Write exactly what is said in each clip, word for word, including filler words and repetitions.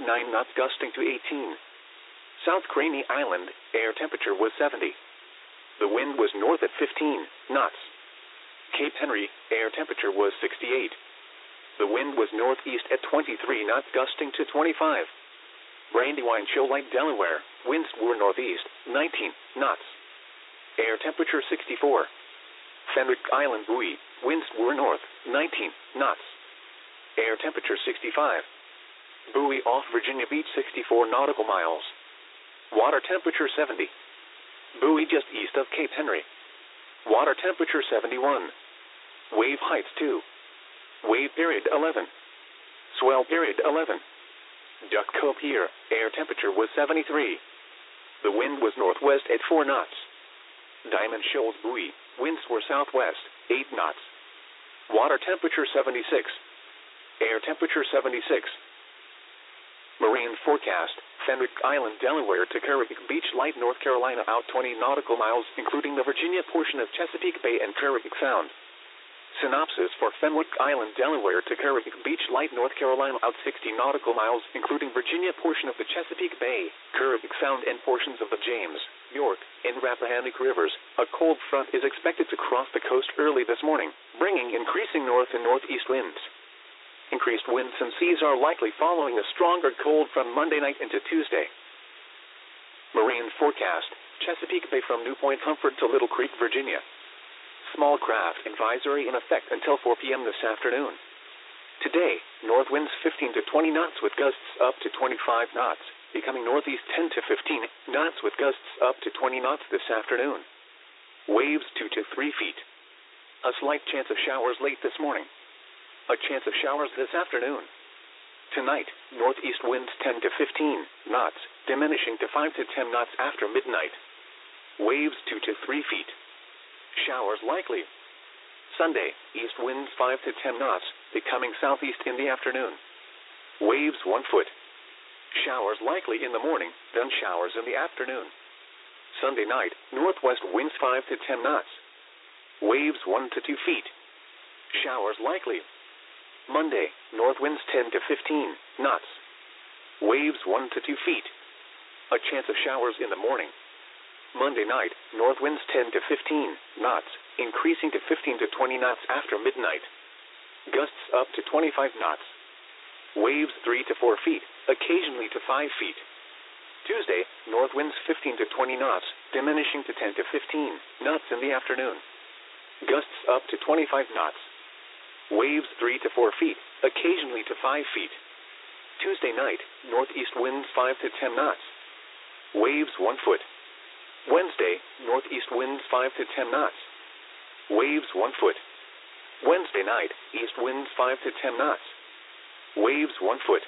nine knots gusting to eighteen. South Craney Island, air temperature was seventy. The wind was north at fifteen knots. Cape Henry, air temperature was sixty-eight. The wind was northeast at twenty-three knots gusting to twenty-five. Brandywine Shoalite, Delaware, winds were northeast, nineteen knots. Air temperature sixty-four. Fenwick Island buoy, winds were north, nineteen knots. Air temperature sixty-five. Buoy off Virginia Beach, sixty-four nautical miles. Water temperature seventy. Buoy just east of Cape Henry. Water temperature seventy-one. Wave heights two. Wave period eleven. Swell period eleven. Duck Cove Pier, air temperature was seventy-three. The wind was northwest at four knots. Diamond Shoals buoy, winds were southwest, eight knots. Water temperature seventy-six. Air temperature seventy-six. Marine forecast, Fenwick Island, Delaware to Carrick Beach, light North Carolina, out twenty nautical miles, including the Virginia portion of Chesapeake Bay and Carrick Sound. Synopsis for Fenwick Island, Delaware to Carrick Beach, light North Carolina, out sixty nautical miles, including Virginia portion of the Chesapeake Bay, Carrick Sound, and portions of the James, York, and Rappahannock rivers. A cold front is expected to cross the coast early this morning, bringing increasing north and northeast winds. Increased winds and seas are likely following a stronger cold front Monday night into Tuesday. Marine forecast, Chesapeake Bay from New Point Comfort to Little Creek, Virginia. Small craft advisory in effect until four p.m. this afternoon. Today, north winds fifteen to twenty knots with gusts up to twenty-five knots, becoming northeast ten to fifteen knots with gusts up to twenty knots this afternoon. Waves two to three feet. A slight chance of showers late this morning. A chance of showers this afternoon. Tonight, northeast winds ten to fifteen knots, diminishing to five to ten knots after midnight. Waves two to three feet. Showers likely. Sunday, east winds five to ten knots, becoming southeast in the afternoon. Waves one foot. Showers likely in the morning, then showers in the afternoon. Sunday night, northwest winds five to ten knots. Waves one to two feet. Showers likely. Monday, north winds ten to fifteen knots. Waves one to two feet. A chance of showers in the morning. Monday night, north winds ten to fifteen knots, increasing to fifteen to twenty knots after midnight. Gusts up to twenty-five knots. Waves three to four feet, occasionally to five feet. Tuesday, north winds fifteen to twenty knots, diminishing to ten to fifteen knots in the afternoon. Gusts up to twenty-five knots. Waves three to four feet, occasionally to five feet. Tuesday night, northeast winds five to ten knots. Waves one foot. Wednesday, northeast winds five to ten knots. Waves one foot. Wednesday night, east winds five to ten knots. Waves one foot.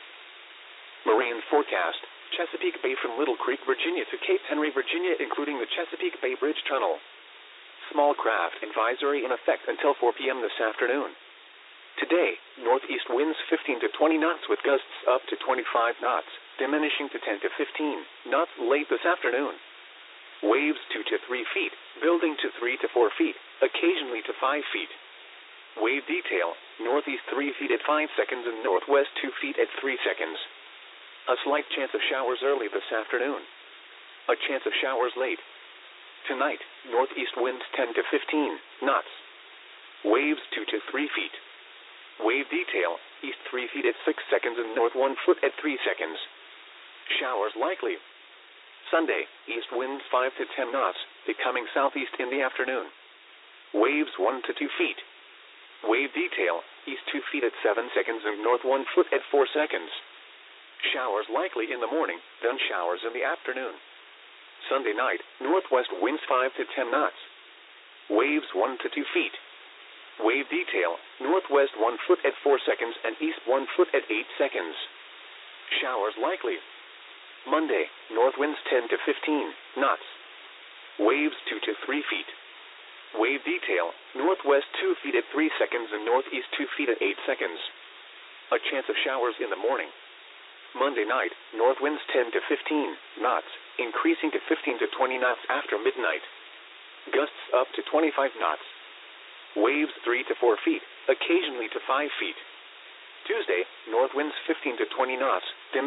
Marine forecast, Chesapeake Bay from Little Creek, Virginia to Cape Henry, Virginia, including the Chesapeake Bay Bridge Tunnel. Small craft advisory in effect until four p.m. this afternoon. Today, northeast winds fifteen to twenty knots with gusts up to twenty-five knots, diminishing to ten to fifteen knots late this afternoon. Waves two to three feet, building to three to four feet, occasionally to five feet. Wave detail, northeast three feet at five seconds and northwest two feet at three seconds. A slight chance of showers early this afternoon. A chance of showers late. Tonight, northeast winds ten to fifteen knots. Waves two to three feet. Wave detail, east three feet at six seconds and north one foot at three seconds. Showers likely. Sunday, east winds five to ten knots, becoming southeast in the afternoon. Waves one to two feet. Wave detail, east two feet at seven seconds and north one foot at four seconds. Showers likely in the morning, then showers in the afternoon. Sunday night, northwest winds five to ten knots. Waves one to two feet. Wave detail, northwest one foot at four seconds and east one foot at eight seconds. Showers likely. Monday, north winds ten to fifteen knots. Waves two to three feet. Wave detail, northwest two feet at three seconds and northeast two feet at eight seconds. A chance of showers in the morning. Monday night, north winds ten to fifteen knots, increasing to fifteen to twenty knots after midnight. Gusts up to twenty-five knots. Waves three to four feet, occasionally to five feet. Tuesday, north winds fifteen to twenty knots,